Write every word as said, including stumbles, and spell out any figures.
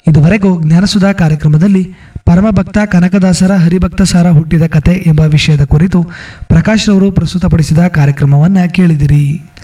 ಇದುವರೆಗೂ ಜ್ಞಾನಸುಧಾ ಕಾರ್ಯಕ್ರಮದಲ್ಲಿ ಪರಮಭಕ್ತ ಕನಕದಾಸರ ಹರಿಭಕ್ತ ಸಾರ ಹುಟ್ಟಿದ ಕತೆ ಎಂಬ ವಿಷಯದ ಕುರಿತು ಪ್ರಕಾಶ್ ರವರು ಪ್ರಸ್ತುತಪಡಿಸಿದ ಕಾರ್ಯಕ್ರಮವನ್ನು ಕೇಳಿದಿರಿ.